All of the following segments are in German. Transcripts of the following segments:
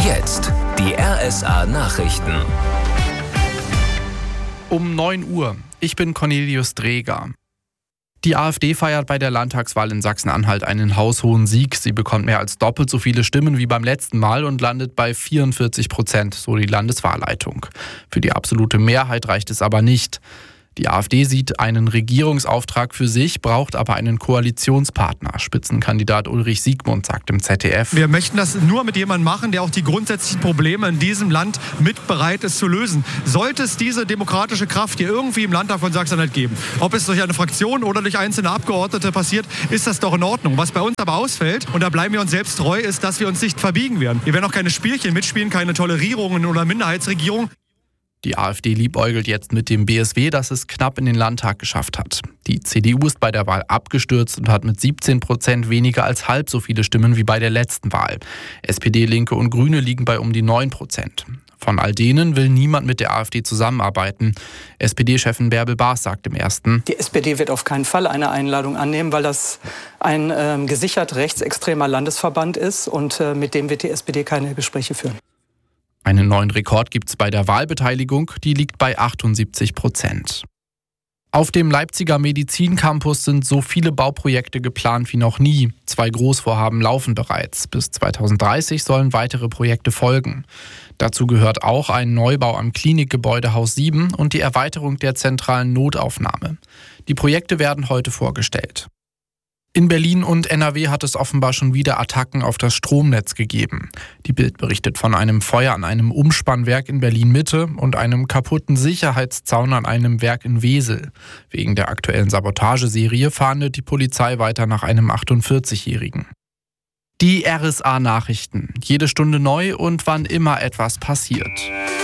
jetzt die RSA Nachrichten. Um 9 Uhr. Ich bin Cornelius Dreger. Die AfD feiert bei der Landtagswahl in Sachsen-Anhalt einen haushohen Sieg. Sie bekommt mehr als doppelt so viele Stimmen wie beim letzten Mal und landet bei 44%, so die Landeswahlleitung. Für die absolute Mehrheit reicht es aber nicht. Die AfD sieht einen Regierungsauftrag für sich, braucht aber einen Koalitionspartner. Spitzenkandidat Ulrich Siegmund sagt im ZDF: Wir möchten das nur mit jemandem machen, der auch die grundsätzlichen Probleme in diesem Land mit bereit ist zu lösen. Sollte es diese demokratische Kraft hier irgendwie im Landtag von Sachsen-Anhalt geben, ob es durch eine Fraktion oder durch einzelne Abgeordnete passiert, ist das doch in Ordnung. Was bei uns aber ausfällt, und da bleiben wir uns selbst treu, ist, dass wir uns nicht verbiegen werden. Wir werden auch keine Spielchen mitspielen, keine Tolerierungen oder Minderheitsregierung. Die AfD liebäugelt jetzt mit dem BSW, das es knapp in den Landtag geschafft hat. Die CDU ist bei der Wahl abgestürzt und hat mit 17% weniger als halb so viele Stimmen wie bei der letzten Wahl. SPD, Linke und Grüne liegen bei um die 9%. Von all denen will niemand mit der AfD zusammenarbeiten. SPD-Chefin Bärbel Baas sagt im Ersten: Die SPD wird auf keinen Fall eine Einladung annehmen, weil das ein gesichert rechtsextremer Landesverband ist und mit dem wird die SPD keine Gespräche führen. Einen neuen Rekord gibt es bei der Wahlbeteiligung, die liegt bei 78%. Auf dem Leipziger Medizincampus sind so viele Bauprojekte geplant wie noch nie. 2 Großvorhaben laufen bereits. Bis 2030 sollen weitere Projekte folgen. Dazu gehört auch ein Neubau am Klinikgebäude Haus 7 und die Erweiterung der zentralen Notaufnahme. Die Projekte werden heute vorgestellt. In Berlin und NRW hat es offenbar schon wieder Attacken auf das Stromnetz gegeben. Die Bild berichtet von einem Feuer an einem Umspannwerk in Berlin-Mitte und einem kaputten Sicherheitszaun an einem Werk in Wesel. Wegen der aktuellen Sabotageserie fahndet die Polizei weiter nach einem 48-Jährigen. Die RSA-Nachrichten. Jede Stunde neu und wann immer etwas passiert.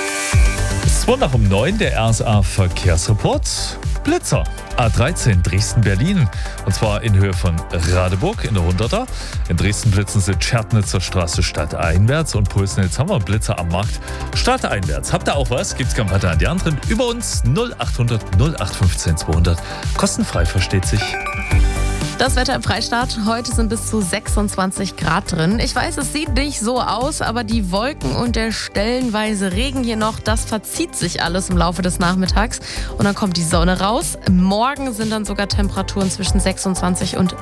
Es war nach um 9 der RSA-Verkehrsreport. Blitzer. A13 Dresden-Berlin. Und zwar in Höhe von Radeburg in der 100er. In Dresden blitzen sie Tschernitzer Straße stadteinwärts und Pulsnitz haben wir Blitzer am Markt stadteinwärts. Habt ihr auch was? Gibt's gerne weiter an die anderen. Über uns 0800 0815 200. Kostenfrei, versteht sich. Das Wetter im Freistaat. Heute sind bis zu 26 Grad drin. Ich weiß, es sieht nicht so aus, aber die Wolken und der stellenweise Regen hier noch, das verzieht sich alles im Laufe des Nachmittags. Und dann kommt die Sonne raus. Morgen sind dann sogar Temperaturen zwischen 26 und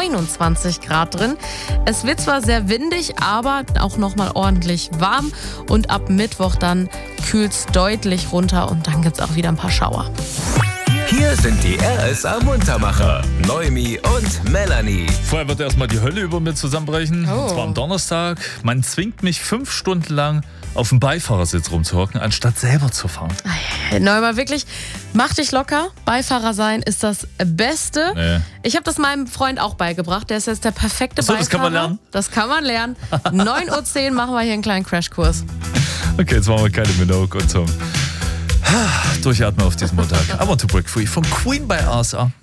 29 Grad drin. Es wird zwar sehr windig, aber auch nochmal ordentlich warm. Und ab Mittwoch dann kühlt es deutlich runter und dann gibt es auch wieder ein paar Schauer. Hier sind die RSA Muntermacher, Noemi und Melanie. Vorher wird erstmal die Hölle über mir zusammenbrechen. Oh. Und zwar am Donnerstag. Man zwingt mich 5 Stunden lang auf dem Beifahrersitz rumzuhocken, anstatt selber zu fahren. Neumann, wirklich, mach dich locker. Beifahrer sein ist das Beste. Nee. Ich habe das meinem Freund auch beigebracht. Der ist jetzt der perfekte Achso, Beifahrer. das kann man lernen? Das kann man lernen. 9:10 Uhr machen wir hier einen kleinen Crashkurs. Okay, jetzt machen wir keine Minogue und so. Durchatmen auf diesem Montag. I Want to Break Free von Queen bei RSA.